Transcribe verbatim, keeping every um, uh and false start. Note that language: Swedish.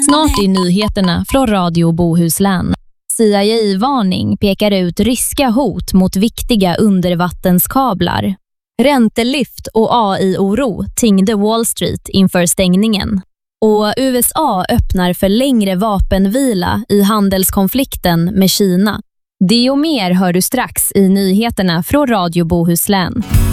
Snart i nyheterna från Radio Bohuslän. C I A-varning pekar ut ryska hot mot viktiga undervattenskablar. Räntelyft och A I-oro tyngde Wall Street inför stängningen. Och U S A öppnar för längre vapenvila i handelskonflikten med Kina. Det och mer hör du strax i nyheterna från Radio Bohuslän.